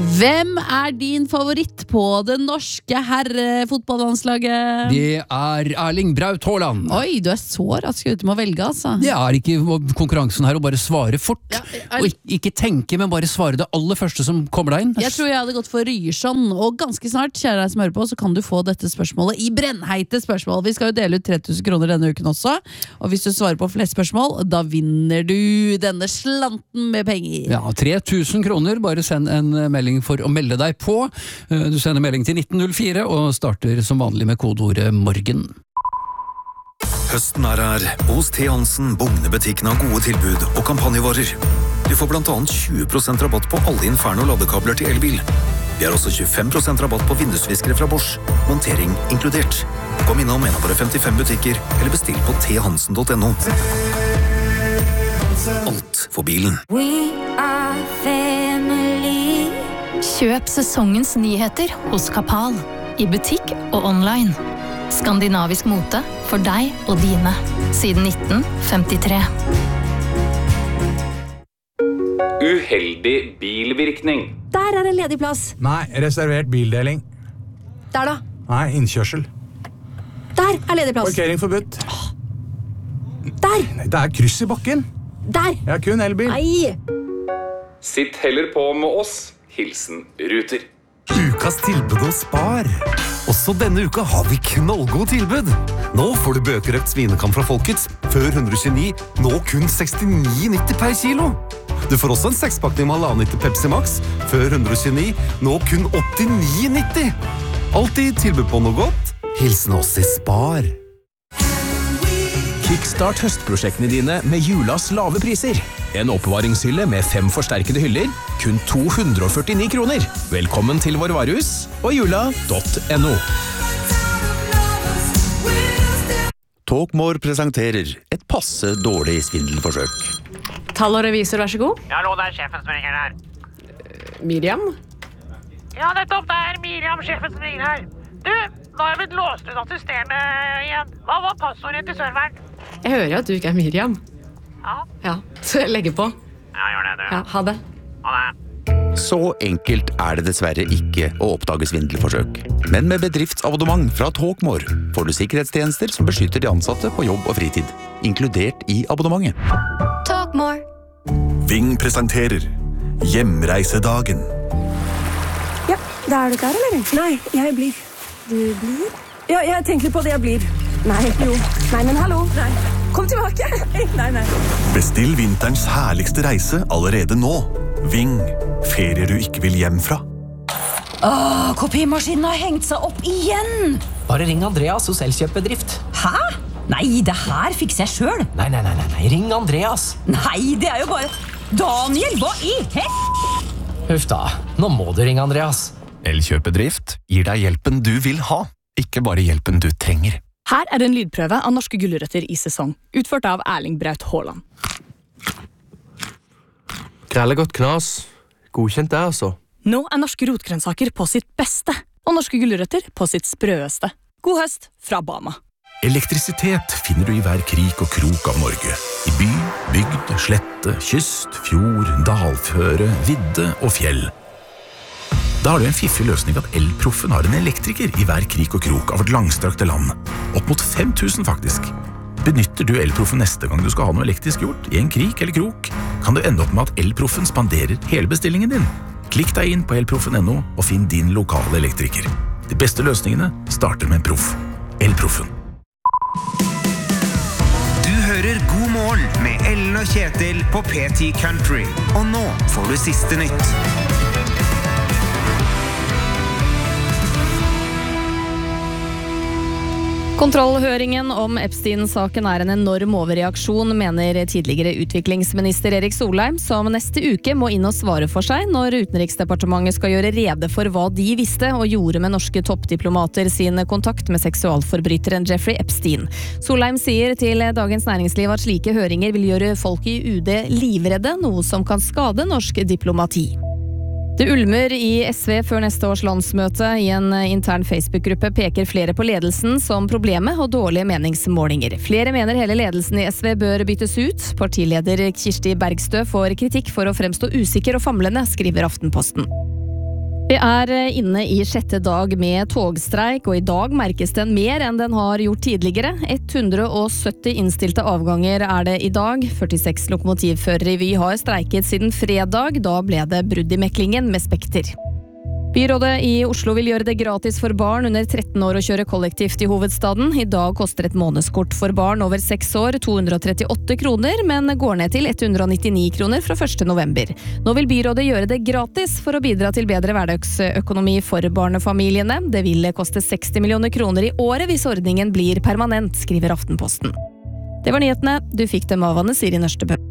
Hvem din favoritt på det norske herrefotballandslaget? Det Erling Braut Haaland. Oi, du så rask ute med å velge, altså. Det ikke konkurransen her å bare svare fort. Og ikke tenke, men bare svare det aller første som kommer deg inn. Jeg tror jeg hadde gått for Ryerson, og ganske snart, kjære deg som hører på, så kan du få dette spørsmålet i brennheite spørsmål. Vi skal jo dele ut 3000 kroner denne uken også, og hvis du svarer på flest spørsmål, da vinner du denne slanten med penger. Ja, 3000 kroner, bare send en melding for å melde deg på. Du sender melding til 1904 og starter som vanlig med kodeordet morgen. Høsten her. Hos T. Hansen Bugne-butikken har gode tilbud og kampanjevarer. Du får blant annet 20% rabatt på alle Inferno ladekabler til elbil. Vi har også 25% rabatt på vindusviskere fra Bosch. Montering inkludert. Kom innom en av våre 55 butikker, eller bestill på thansen.no. Alt for bilen. Kjøp sesongens nyheter hos Kapal, i butikk og online. Skandinavisk mote for deg og dine, siden 1953. Uheldig bilvirkning. Der en ledig plass. Nei, reservert bildeling. Der da. Nei, innkjørsel. Der ledig plass. Parkering forbudt. Der. Det kryss i bakken. Der. Jeg har kun elbil. Nei. Sitt heller på med oss. Hilsen Ruter. Ukas tilbud hos Spar. Også denne uka har vi knallgod tilbud. Nå får du bøkerøkt svinekam fra Folkets, før 129, nå kun 69,90 per kilo. Du får også en 6-pakning med 1,5 Pepsi Max, før 129, nå kun 89,90. Alltid tilbud på noe godt. Hilsen oss i Spar. Kickstart høstprosjektene dine med julas lave priser. En oppbevaringshylle med 5 forsterkede hyller, kun 249 kroner. Velkommen til vår varehus og jula.no. Talkmore presenterer et passe dårlig svindelforsøk. Tall og revisor, vær så god. Hallo, det sjefen som ringer her. Miriam? Ja, nettopp, det Miriam, sjefen som ringer her. Du, nå har jeg blitt låst ut av systemet igjen. Hva var passordet til serveren? Jeg hører at du ikke Miriam. Ja. Så jeg legger på. Ja, gjør det, du. Ja, ha det. Ha det. Så enkelt det dessverre ikke å oppdage svindelforsøk. Men med bedriftsabonnement fra Talkmore får du sikkerhetstjenester som beskytter de ansatte på jobb og fritid, inkludert i abonnementet. Talkmore. Ving presenterer Hjemreisedagen. Ja, da du klar, eller? Nei, jeg blir. Du blir? Ja, jeg tenker på det jeg blir. Nei, jo. Nei, men hallo. Nei. Kom tilbake. Nei. Bestill vinterens herligste reise allerede nå. Ving. Ferier du ikke vil hjem fra. Kopimaskinen har hengt seg opp igjen. Bare ring Andreas hos Elkjøp-bedrift. Hæ? Nei, det her fikser jeg selv. Nei, ring Andreas. Nei, det jo bare... Daniel, hva i Huff da, nå må du ringe Andreas. Elkjøp-bedrift gir deg hjelpen du vil ha, ikke bare hjelpen du trenger. Her det en lydprøve av norske gulrøtter i sesong, utført av Erling Braut Haaland. Grelle godt knas. Godkjent det, altså. Nå norske rotgrønnsaker på sitt beste, og norske gulrøtter på sitt sprøeste. God høst fra Bama. Elektrisitet finner du i hver krik og krok av Norge. I by, bygd, slette, kyst, fjord, dalføre, vidde og fjell. Da har du en fiffig løsning at Elproffen har en elektriker i hver krik og krok av vårt langstrakte land. Opp mot 5000 faktisk. Benytter du Elproffen neste gang du skal ha noe elektrisk gjort, i en krik eller krok, kan du ende opp med at Elproffen spanderer hele bestillingen din. Klikk deg inn på elproffen.no og finn din lokale elektriker. De beste løsningene starter med en proff. Elproffen. Du hører God morgen med Ellen og Kjetil på PT Country. Og nå får du siste nytt. Kontrollhøringen om Epstein-saken en enorm overreaksjon, mener tidligere utviklingsminister Erik Solheim, som neste uke må inn og svare for seg når Utenriksdepartementet skal gjøre rede for hva de visste og gjorde med norske toppdiplomater sin kontakt med seksualforbryteren Jeffrey Epstein. Solheim sier til Dagens Næringsliv at slike høringer vil gjøre folk i UD livredde, noe som kan skade norsk diplomati. Det ulmer i SV før neste års landsmøte. I en intern Facebook-gruppe peker flere på ledelsen som problemet og dårlige meningsmålinger. Flere mener hele ledelsen i SV bør byttes ut. Partileder Kirsti Bergstø får kritikk for å fremstå usikker og famlende, skriver Aftenposten. Vi inne i 6. dag med togstreik, og i dag merkes den mer enn den har gjort tidligere. 170 innstilte avganger det i dag. 46 lokomotivførere i Vy har streiket siden fredag. Da ble det brudd i meklingen med Spekter. Byrådet i Oslo vil gjøre det gratis for barn under 13 år å kjøre kollektivt i hovedstaden. I dag koster et månedskort for barn over 6 år 238 kroner, men går ned til 199 kroner fra 1. november. Nå vil byrådet gjøre det gratis for å bidra til bedre hverdagsøkonomi for barnefamiliene. Det vil koste 60 millioner kroner i året hvis ordningen blir permanent, skriver Aftenposten. Det var nyhetene. Du fikk dem av Anne Siri Nørstebø.